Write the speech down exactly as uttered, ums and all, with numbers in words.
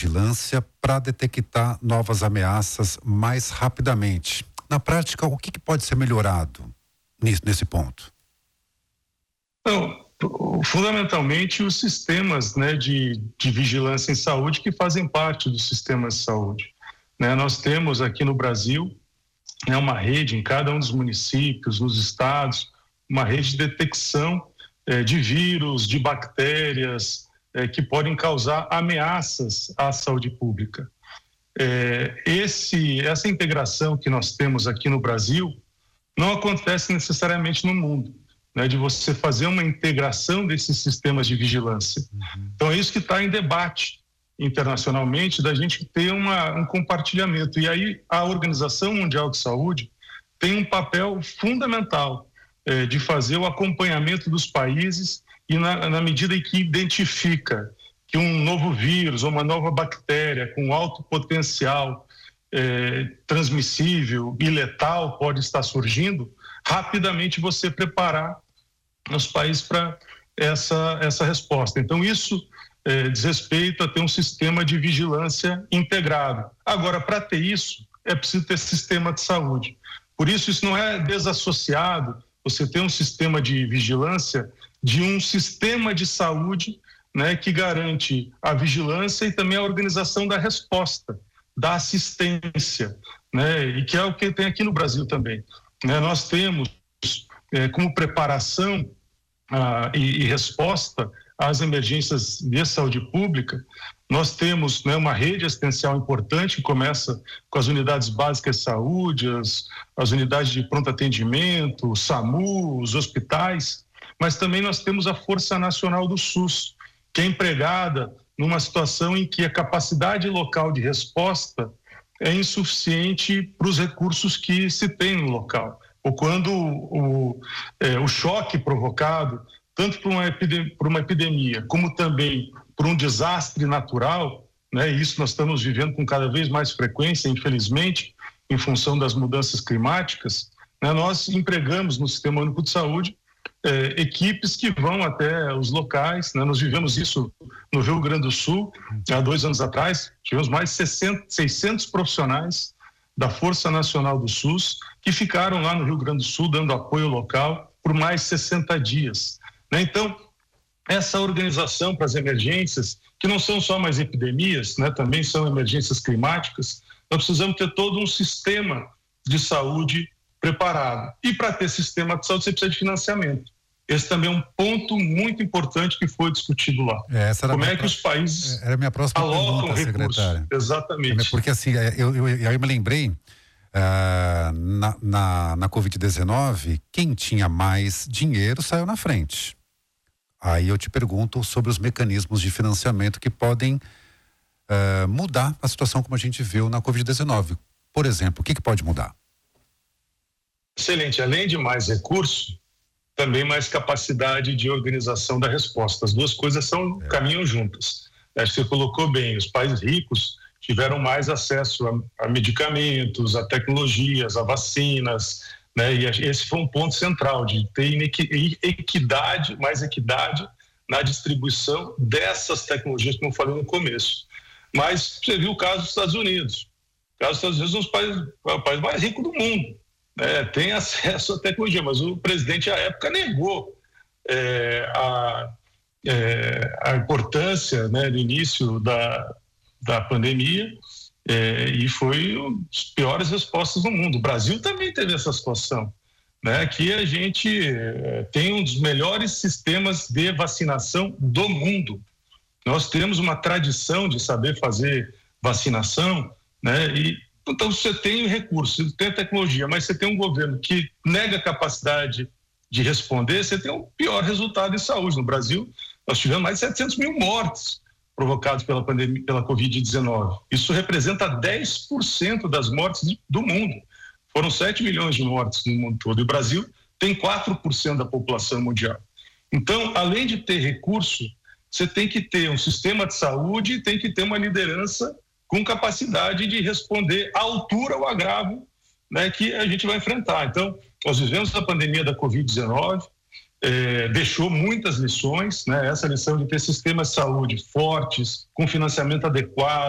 vigilância para detectar novas ameaças mais rapidamente. Na prática, o que, que pode ser melhorado nesse, nesse ponto? Então, fundamentalmente os sistemas, né, de, de vigilância em saúde que fazem parte dos sistemas de saúde. Né? Nós temos aqui no Brasil, né, uma rede em cada um dos municípios, nos estados, uma rede de detecção eh, de vírus, de bactérias eh, que podem causar ameaças à saúde pública. Eh, esse, essa integração que nós temos aqui no Brasil não acontece necessariamente no mundo. Né, de você fazer uma integração desses sistemas de vigilância. Uhum. Então é isso que está em debate internacionalmente, da gente ter uma, um compartilhamento. E aí a Organização Mundial de Saúde tem um papel fundamental eh, de fazer o acompanhamento dos países e na, na medida em que identifica que um novo vírus ou uma nova bactéria com alto potencial eh, transmissível e letal pode estar surgindo, rapidamente você preparar os países para essa, essa resposta. Então, isso é, diz respeito a ter um sistema de vigilância integrado. Agora, para ter isso, é preciso ter sistema de saúde. Por isso, isso não é desassociado, você ter um sistema de vigilância de um sistema de saúde, né, que garante a vigilância e também a organização da resposta, da assistência, né, e que é o que tem aqui no Brasil também. Né, nós temos é, como preparação ah, e, e resposta às emergências de saúde pública, nós temos, né, uma rede assistencial importante que começa com as unidades básicas de saúde, as, as unidades de pronto atendimento, o SAMU, os hospitais, mas também nós temos a Força Nacional do SUS, que é empregada numa situação em que a capacidade local de resposta é insuficiente para os recursos que se tem no local. Ou quando o, o, é, o choque provocado, tanto por uma, epidemia, por uma epidemia, como também por um desastre natural, né, e isso nós estamos vivendo com cada vez mais frequência, infelizmente, em função das mudanças climáticas, né, nós empregamos no Sistema Único de Saúde É, equipes que vão até os locais, né? Nós vivemos isso no Rio Grande do Sul há dois anos atrás, tivemos mais de seiscentos profissionais da Força Nacional do SUS que ficaram lá no Rio Grande do Sul dando apoio local por mais de sessenta dias, né? Então, essa organização para as emergências, que não são só mais epidemias, né? Também são emergências climáticas, nós precisamos ter todo um sistema de saúde preparado. E para ter sistema de saúde você precisa de financiamento. Esse também é um ponto muito importante que foi discutido lá. É, essa era Como minha, é que os países era a minha próxima alocam pergunta, recursos? secretária. Exatamente. Porque assim, eu, eu, eu me lembrei, uh, na, na, na covid dezenove, quem tinha mais dinheiro saiu na frente. Aí eu te pergunto sobre os mecanismos de financiamento que podem uh, mudar a situação como a gente viu na covid dezenove. Por exemplo, o que, que pode mudar? Excelente. Além de mais recurso, também mais capacidade de organização da resposta. As duas coisas são, é. caminham juntas. Você colocou bem, os países ricos tiveram mais acesso a, a medicamentos, a tecnologias, a vacinas, né? E esse foi um ponto central, de ter equidade, mais equidade na distribuição dessas tecnologias, como eu falei no começo. Mas você viu o caso dos Estados Unidos. O caso dos Estados Unidos é um dos países, é o país mais rico do mundo. É, tem acesso à tecnologia, mas o presidente à época negou é, a, é, a importância, né, do início da, da pandemia é, e foi uma das piores respostas do mundo. O Brasil também teve essa situação, né? Aqui a gente é, tem um dos melhores sistemas de vacinação do mundo. Nós temos uma tradição de saber fazer vacinação, né? E então você tem recursos, você tem tecnologia, mas você tem um governo que nega a capacidade de responder, você tem um pior resultado em saúde. No Brasil, nós tivemos mais de setecentos mil mortes provocadas pela pandemia, pela covid dezenove. Isso representa dez por cento das mortes do mundo. Foram sete milhões de mortes no mundo todo. E o Brasil tem quatro por cento da população mundial. Então, além de ter recurso, você tem que ter um sistema de saúde e tem que ter uma liderança com capacidade de responder à altura ao agravo, né, que a gente vai enfrentar. Então, nós vivemos a pandemia da covid dezenove, eh, deixou muitas lições, né, essa lição de ter sistemas de saúde fortes, com financiamento adequado,